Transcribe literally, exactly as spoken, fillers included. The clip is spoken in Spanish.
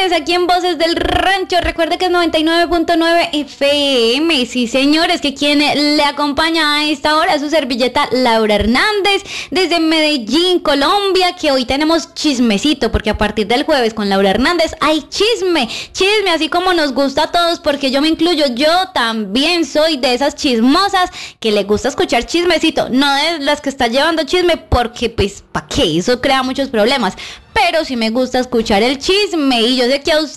lunes aquí en Voces del Rancho. Recuerde que es noventa y nueve punto nueve F M. Sí, señores, que quien le acompaña a esta hora es su servilleta Laura Hernández desde Medellín, Colombia, que hoy tenemos chismecito, porque a partir del jueves con Laura Hernández hay chisme, chisme, así como nos gusta a todos, porque yo me incluyo, yo también soy de esas chismosas que le gusta escuchar chismecito, no de las que está llevando chisme, porque pues, ¿para qué? Eso crea muchos problemas. Pero sí me gusta escuchar el chisme y yo sé que a usted